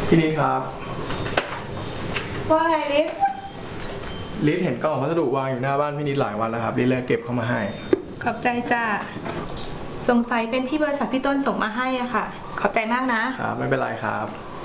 พี่นิดครับว่าไงลิศลิศเห็นกล่องพัสดุวางอยู่หน้าบ้านพี่นิดหลายวันแล้วครับลิศเลยเก็บเข้ามาให้ขอบใจจ้าสงสัยเป็นที่บริษัทพี่ต้นส่งมาให้อ่ะค่ะขอบใจมากนะครับไม่เป็นไรครับ